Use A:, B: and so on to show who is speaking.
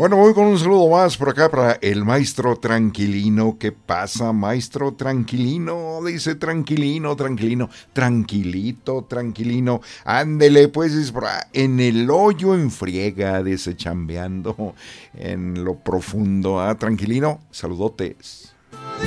A: Bueno, voy con un saludo más por acá para el maestro Tranquilino. ¿Qué pasa, maestro Tranquilino? Dice Tranquilino, Tranquilino, tranquilito, Tranquilino. Ándele, pues, es por ahí, en el hoyo en friega, desechambeando en lo profundo. Tranquilino, saludotes.